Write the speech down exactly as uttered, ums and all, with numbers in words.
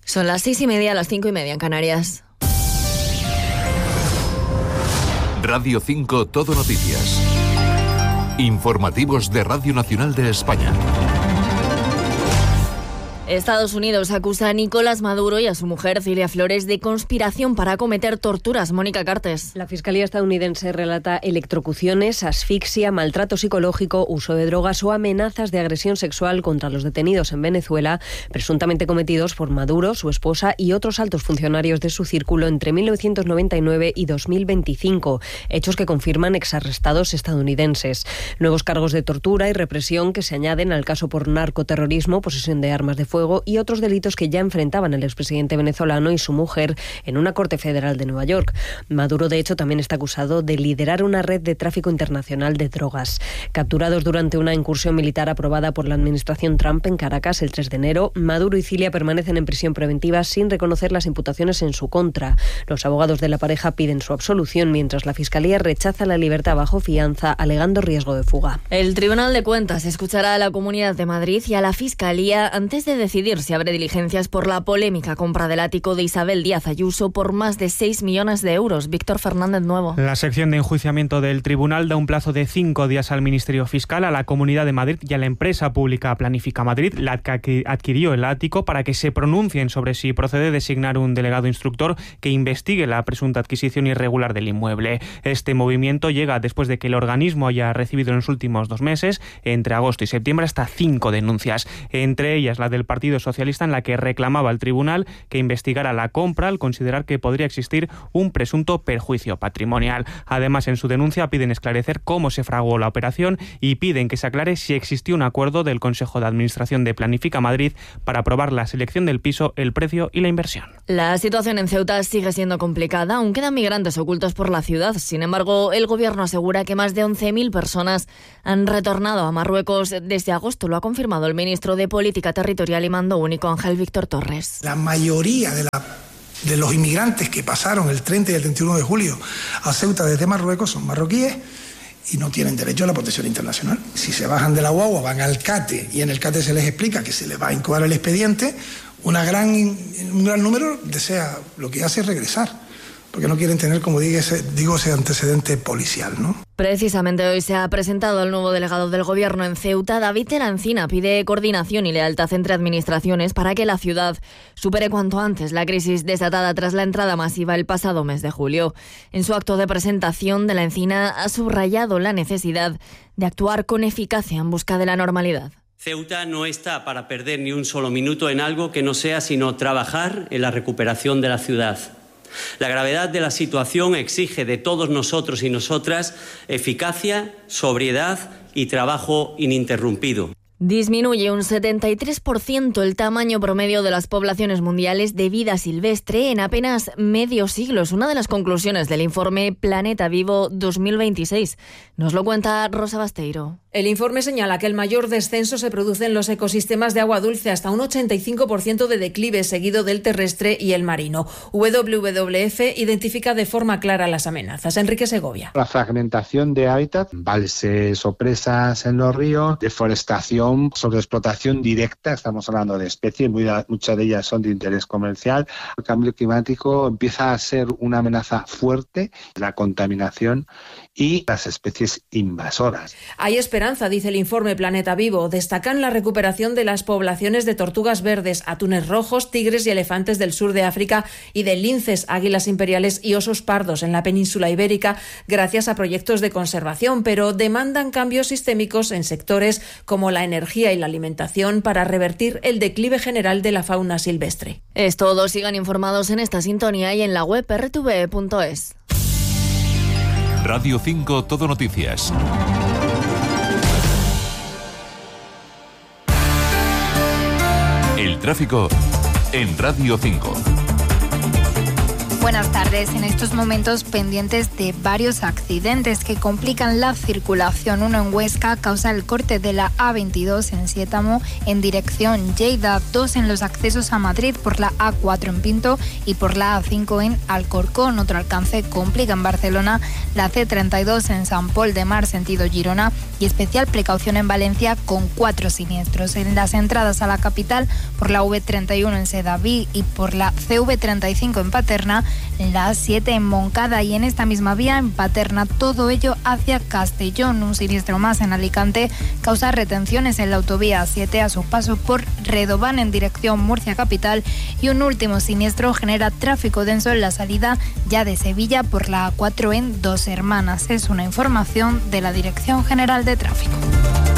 Son las seis y media, las cinco y media en Canarias. Radio cinco Todo Noticias. Informativos de Radio Nacional de España. Estados Unidos acusa a Nicolás Maduro y a su mujer Cilia Flores de conspiración para cometer torturas. Mónica Cartes. La Fiscalía estadounidense relata electrocuciones, asfixia, maltrato psicológico, uso de drogas o amenazas de agresión sexual contra los detenidos en Venezuela, presuntamente cometidos por Maduro, su esposa y otros altos funcionarios de su círculo entre mil novecientos noventa y nueve y dos mil veinticinco, hechos que confirman exarrestados estadounidenses. Nuevos cargos de tortura y represión que se añaden al caso por narcoterrorismo, posesión de armas de fuego y otros delitos que ya enfrentaban el expresidente venezolano y su mujer en una corte federal de Nueva York. Maduro, de hecho, también está acusado de liderar una red de tráfico internacional de drogas. Capturados durante una incursión militar aprobada por la administración Trump en Caracas el tres de enero, Maduro y Cilia permanecen en prisión preventiva sin reconocer las imputaciones en su contra. Los abogados de la pareja piden su absolución, mientras la Fiscalía rechaza la libertad bajo fianza, alegando riesgo de fuga. El Tribunal de Cuentas escuchará a la Comunidad de Madrid y a la Fiscalía antes de decidir si abre diligencias por la polémica compra del ático de Isabel Díaz Ayuso por más de seis millones de euros. Víctor Fernández Nuevo. La sección de enjuiciamiento del tribunal da un plazo de cinco días al Ministerio Fiscal, a la Comunidad de Madrid y a la empresa pública Planifica Madrid, la que adquirió el ático, para que se pronuncien sobre si procede designar un delegado instructor que investigue la presunta adquisición irregular del inmueble. Este movimiento llega después de que el organismo haya recibido en los últimos dos meses, entre agosto y septiembre, hasta cinco denuncias, entre ellas la del Partido Socialista, en la que reclamaba al tribunal que investigara la compra al considerar que podría existir un presunto perjuicio patrimonial. Además, en su denuncia piden esclarecer cómo se fraguó la operación y piden que se aclare si existió un acuerdo del Consejo de Administración de Planifica Madrid para aprobar la selección del piso, el precio y la inversión. La situación en Ceuta sigue siendo complicada, aún quedan migrantes ocultos por la ciudad. Sin embargo, el gobierno asegura que más de once mil personas han retornado a Marruecos desde agosto. Lo ha confirmado el ministro de Política Territorial y Mando Único, Ángel Víctor Torres. La mayoría de, la, de los inmigrantes que pasaron el treinta y el treinta y uno de julio a Ceuta desde Marruecos son marroquíes y no tienen derecho a la protección internacional. Si se bajan de la guagua, van al CATE y en el CATE se les explica que se les va a incoar el expediente, una gran, un gran número desea, lo que hace es regresar, porque no quieren tener, como digo, ese, digo, ese antecedente policial, ¿no? Precisamente hoy se ha presentado el nuevo delegado del Gobierno en Ceuta. David Telancina pide coordinación y lealtad entre administraciones para que la ciudad supere cuanto antes la crisis desatada tras la entrada masiva el pasado mes de julio. En su acto de presentación, de la Encina ha subrayado la necesidad de actuar con eficacia en busca de la normalidad. Ceuta no está para perder ni un solo minuto en algo que no sea sino trabajar en la recuperación de la ciudad. La gravedad de la situación exige de todos nosotros y nosotras eficacia, sobriedad y trabajo ininterrumpido. Disminuye un setenta y tres por ciento el tamaño promedio de las poblaciones mundiales de vida silvestre en apenas medio siglo. Es una de las conclusiones del informe Planeta Vivo dos mil veintiséis. Nos lo cuenta Rosa Basteiro. El informe señala que el mayor descenso se produce en los ecosistemas de agua dulce, hasta un ochenta y cinco por ciento de declive, seguido del terrestre y el marino. W W F identifica de forma clara las amenazas. Enrique Segovia. La fragmentación de hábitat, embalses o presas en los ríos, deforestación, sobreexplotación directa, estamos hablando de especies, muchas de ellas son de interés comercial. El cambio climático empieza a ser una amenaza fuerte, la contaminación y las especies invasoras. Hay esperanza, dice el informe Planeta Vivo. Destacan la recuperación de las poblaciones de tortugas verdes, atunes rojos, tigres y elefantes del sur de África y de linces, águilas imperiales y osos pardos en la península ibérica, gracias a proyectos de conservación, pero demandan cambios sistémicos en sectores como la energía y la alimentación para revertir el declive general de la fauna silvestre. Es todo. Sigan informados en esta sintonía y en la web erre te ve punto es. Radio cinco Todo Noticias. El tráfico en Radio cinco. Buenas tardes. En estos momentos pendientes de varios accidentes que complican la circulación. Uno en Huesca causa el corte de la A veintidós en Siétamo en dirección Lleida. Dos en los accesos a Madrid por la A cuatro en Pinto y por la A cinco en Alcorcón. Otro alcance complica en Barcelona la C treinta y dos en Sant Pol de Mar sentido Girona y especial precaución en Valencia con cuatro siniestros. En las entradas a la capital por la V treinta y uno en Sedaví y por la C V treinta y cinco en Paterna, la A siete en Moncada y en esta misma vía en Paterna, todo ello hacia Castellón. Un siniestro más en Alicante causa retenciones en la autovía A siete a su paso por Redován en dirección Murcia capital y un último siniestro genera tráfico denso en la salida ya de Sevilla por la A cuatro en Dos Hermanas. Es una información de la Dirección General de Tráfico.